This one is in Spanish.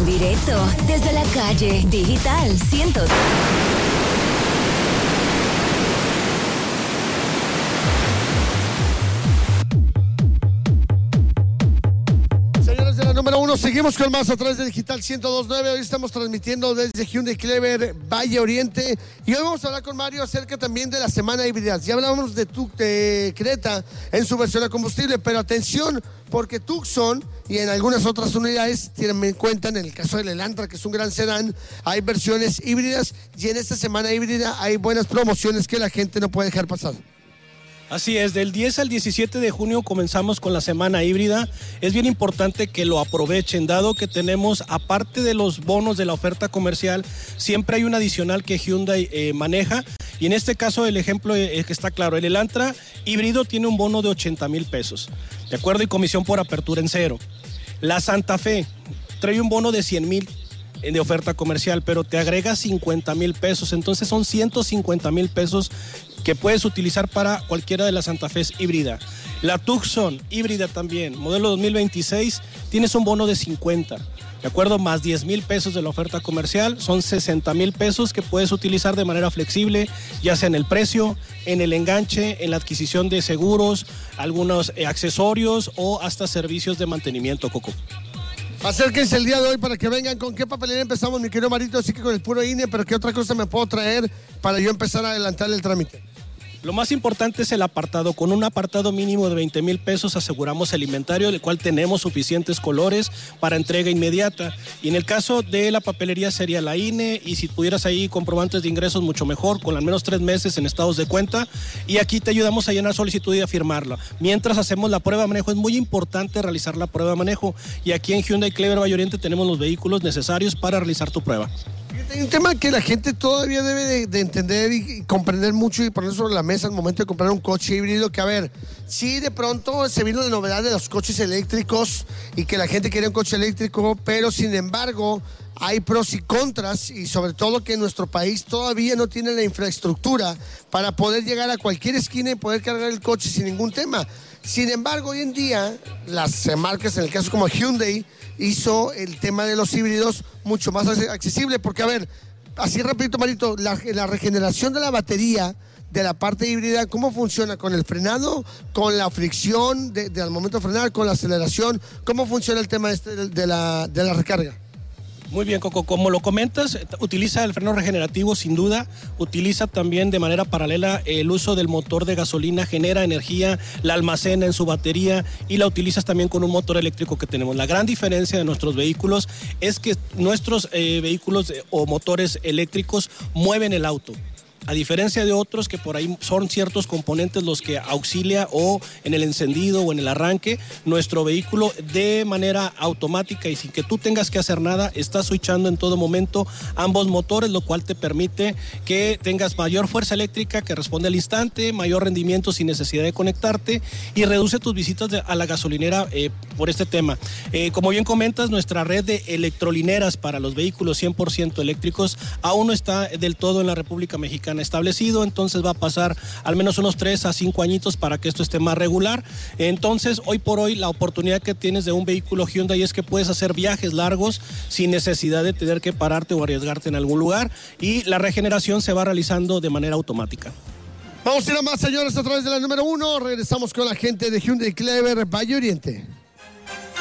En directo, desde la calle, Digital 103. Señores de la número 1, seguimos con más a través de Digital 102.9. Hoy estamos transmitiendo desde Hyundai Clever, Valle Oriente. Y hoy vamos a hablar con Mario acerca también de la semana híbrida. Ya hablábamos de Creta en su versión de combustible, pero atención, porque Tucson y en algunas otras unidades tienen en cuenta, en el caso del Elantra, que es un gran sedán, hay versiones híbridas y en esta semana híbrida hay buenas promociones que la gente no puede dejar pasar. Así es, del 10 al 17 de junio comenzamos con la semana híbrida. Es bien importante que lo aprovechen, dado que tenemos, aparte de los bonos de la oferta comercial, siempre hay un adicional que Hyundai maneja. Y en este caso el ejemplo que está claro, el Elantra híbrido tiene un bono de 80,000 pesos, ¿de acuerdo? Y comisión por apertura en cero. La Santa Fe trae un bono de 100,000 de oferta comercial, pero te agrega 50,000 pesos, entonces son 150,000 pesos que puedes utilizar para cualquiera de las Santa Fe híbrida. La Tucson híbrida también, modelo 2026, tienes un bono de 50, ¿de acuerdo? Más 10,000 pesos de la oferta comercial, son 60,000 pesos que puedes utilizar de manera flexible, ya sea en el precio, en el enganche, en la adquisición de seguros, algunos accesorios o hasta servicios de mantenimiento, Coco. Acérquense el día de hoy para que vengan. ¿Con qué papelera empezamos, mi querido Marito? Así que con el puro INE, pero ¿qué otra cosa me puedo traer para yo empezar a adelantar el trámite? Lo más importante es el apartado. Con un apartado mínimo de 20,000 pesos aseguramos el inventario, del cual tenemos suficientes colores para entrega inmediata. Y en el caso de la papelería sería la INE, y si pudieras ahí comprobantes de ingresos, mucho mejor, con al menos 3 meses en estados de cuenta. Y aquí te ayudamos a llenar solicitud y a firmarla. Mientras hacemos la prueba de manejo, es muy importante realizar la prueba de manejo. Y aquí en Hyundai Clever Valle Oriente tenemos los vehículos necesarios para realizar tu prueba. Hay un tema que la gente todavía debe de entender y comprender mucho y poner sobre la mesa al momento de comprar un coche híbrido, que a ver, sí, de pronto se vino la novedad de los coches eléctricos y que la gente quiere un coche eléctrico, pero sin embargo hay pros y contras, y sobre todo que nuestro país todavía no tiene la infraestructura para poder llegar a cualquier esquina y poder cargar el coche sin ningún tema. Sin embargo, hoy en día las marcas, en el caso como Hyundai, hizo el tema de los híbridos mucho más accesible, porque a ver, así rapidito, Marito, la regeneración de la batería de la parte híbrida, ¿cómo funciona? ¿Con el frenado? ¿Con la fricción al momento de frenar? ¿Con la aceleración? ¿Cómo funciona el tema de la recarga? Muy bien, Coco, como lo comentas, utiliza el freno regenerativo sin duda, utiliza también de manera paralela el uso del motor de gasolina, genera energía, la almacena en su batería y la utilizas también con un motor eléctrico que tenemos. La gran diferencia de nuestros vehículos es que nuestros vehículos o motores eléctricos mueven el auto. A diferencia de otros que por ahí son ciertos componentes los que auxilia o en el encendido o en el arranque, nuestro vehículo de manera automática y sin que tú tengas que hacer nada, está switchando en todo momento ambos motores, lo cual te permite que tengas mayor fuerza eléctrica que responde al instante, mayor rendimiento sin necesidad de conectarte y reduce tus visitas a la gasolinera por este tema. Como bien comentas, nuestra red de electrolineras para los vehículos 100% eléctricos aún no está del todo en la República Mexicana establecido, entonces va a pasar al menos unos 3 a 5 añitos para que esto esté más regular. Entonces, hoy por hoy, la oportunidad que tienes de un vehículo Hyundai es que puedes hacer viajes largos sin necesidad de tener que pararte o arriesgarte en algún lugar, y la regeneración se va realizando de manera automática. Vamos a ir a más, señores, a través de la número 1. Regresamos con la gente de Hyundai Clever Valle Oriente.